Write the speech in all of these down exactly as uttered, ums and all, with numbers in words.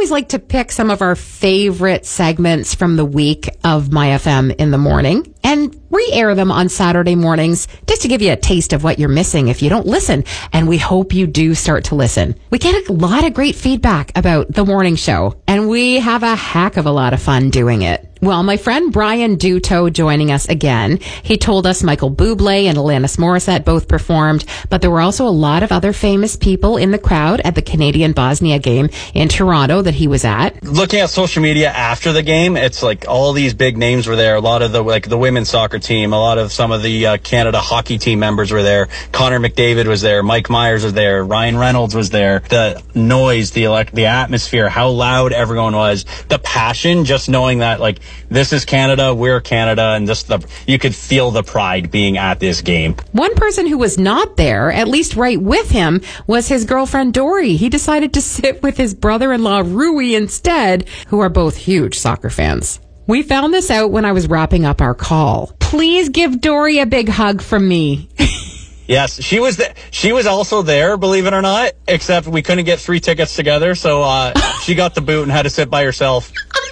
always like to pick some of our favorite segments from the week of My F M in the morning and re-air them on Saturday mornings just to give you a taste of what you're missing if you don't listen. And we hope you do start to listen. We get a lot of great feedback about the morning show, and we have a heck of a lot of fun doing it. Well, my friend Brian Duto joining us again. He told us Michael Bublé and Alanis Morissette both performed, but there were also a lot of other famous people in the crowd at the Canadian-Bosnia game in Toronto that he was at. Looking at social media after the game, it's like all these big names were there. A lot of the, like the women's soccer team, a lot of some of the uh, Canada hockey team members were there. Connor McDavid was there. Mike Myers was there. Ryan Reynolds was there. The noise, the elect, the atmosphere, how loud everyone was, the passion, just knowing that like, this is Canada, we're Canada, and just the you could feel the pride being at this game. One person who was not there, at least right with him, was his girlfriend Dory. He decided to sit with his brother-in-law Rui instead, who are both huge soccer fans. We found this out when I was wrapping up our call. Please give Dory a big hug from me. Yes, she was th- she was also there, believe it or not, except we couldn't get three tickets together, so uh, she got the boot and had to sit by herself.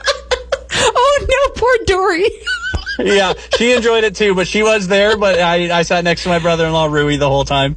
Oh, no, poor Dory. Yeah, she enjoyed it too, but she was there, but I, I sat next to my brother-in-law, Rui, the whole time.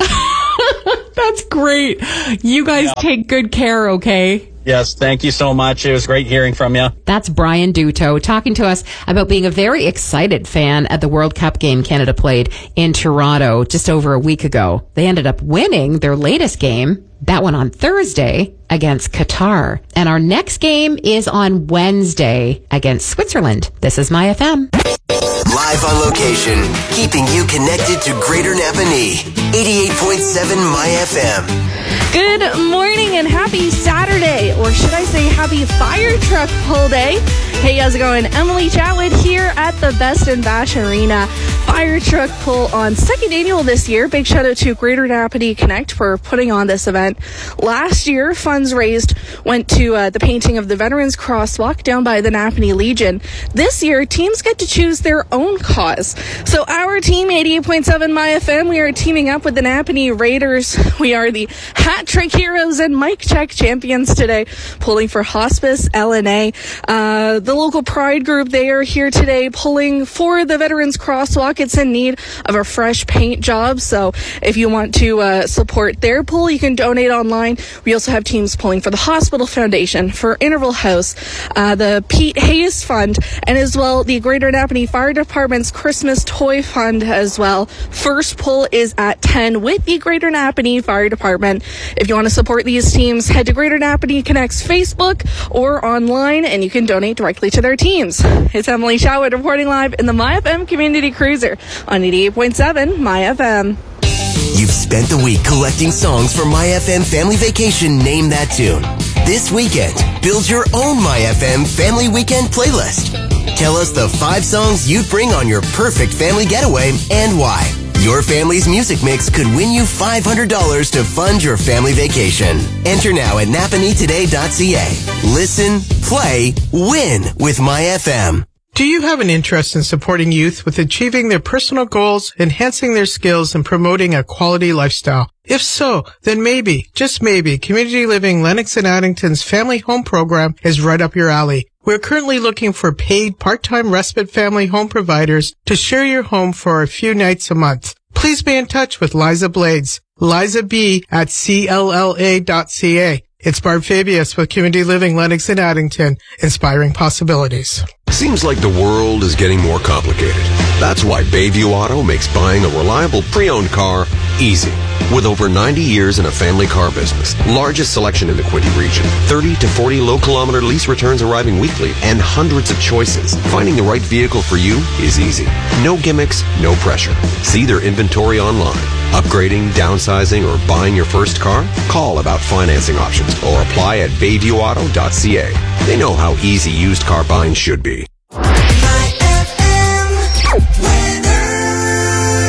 That's great. You guys yeah. take good care, okay? Yes, thank you so much. It was great hearing from you. That's Brian Duto talking to us about being a very excited fan at the World Cup game Canada played in Toronto just over a week ago. They ended up winning their latest game, that one on Thursday, against Qatar. And our next game is on Wednesday against Switzerland. This is My F M. Live on location, keeping you connected to Greater Napanee. eighty-eight point seven My F M. Good morning and happy Saturday, or should I say happy fire truck pull day. Hey, how's it going? Emily Chatwood here at the Best in Bash Arena. Fire truck pull on second annual this year. Big shout out to Greater Napanee Connect for putting on this event. Last year, funds raised went to uh, the painting of the Veterans Crosswalk down by the Napanee Legion. This year, teams get to choose their own cause. So our team, eighty-eight point seven My F M, we are teaming up with the Napanee Raiders. We are the Hat Trick Heroes and Mike Check champions today, pulling for Hospice L N A. Uh, the local Pride group, they are here today pulling for the Veterans Crosswalk. It's in need of a fresh paint job, so if you want to uh, support their pull, you can donate online. We also have teams pulling for the Hospital Foundation, for Interval House, uh, the Pete Hayes Fund, and as well the Greater Napanee Fire Department's Christmas Toy Fund as well. First pull is at ten with the Greater Napanee Fire Department. If you want to support these teams, head to Greater Napanee Connect's Facebook or online, and you can donate directly to their teams. It's Emily Chatwood reporting live in the My F M Community Cruiser on eighty-eight point seven My F M. You've spent the week collecting songs for My F M Family Vacation Name That Tune. This weekend, build your own My F M Family Weekend playlist. Tell us the five songs you'd bring on your perfect family getaway and why. Your family's music mix could win you five hundred dollars to fund your family vacation. Enter now at napanee today dot c a. Listen, play, win with My F M. Do you have an interest in supporting youth with achieving their personal goals, enhancing their skills, and promoting a quality lifestyle? If so, then maybe, just maybe, Community Living Lennox and Addington's Family Home Program is right up your alley. We're currently looking for paid part-time respite family home providers to share your home for a few nights a month. Please be in touch with Liza Blades, Liza B at C L L A dot C A. It's Barb Fabius with Community Living Lennox and Addington, inspiring possibilities. Seems like the world is getting more complicated. That's why Bayview Auto makes buying a reliable pre-owned car easy. With over ninety years in a family car business, largest selection in the Quinte region, thirty to forty low-kilometer lease returns arriving weekly, and hundreds of choices, finding the right vehicle for you is easy. No gimmicks, no pressure. See their inventory online. Upgrading, downsizing, or buying your first car? Call about financing options or apply at bayview auto dot c a. They know how easy used car buying should be.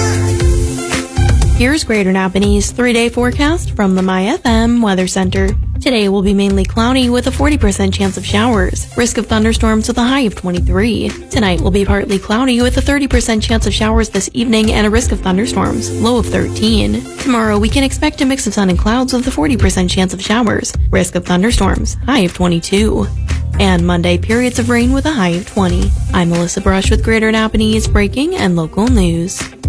Here's Greater Napanee's three-day forecast from the My F M Weather Center. Today will be mainly cloudy with a forty percent chance of showers. Risk of thunderstorms with a high of twenty-three. Tonight will be partly cloudy with a thirty percent chance of showers this evening and a risk of thunderstorms, low of thirteen. Tomorrow we can expect a mix of sun and clouds with a forty percent chance of showers. Risk of thunderstorms, high of twenty-two. And Monday, periods of rain with a high of twenty. I'm Melissa Brush with Greater Napa News Breaking and Local News.